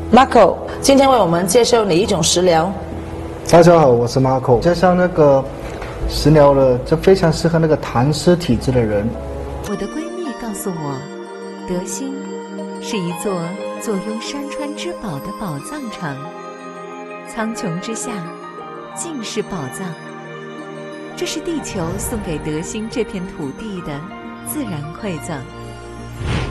Marco， 今天为我们介绍哪一种食疗？ 大家好，我是 Marco。介绍那个食疗的，这非常适合那个痰湿体质的人。 我的闺蜜告诉我，德兴是一座坐拥山川之宝的宝藏城，苍穹之下尽是宝藏。这是地球送给德兴这片土地的自然馈赠。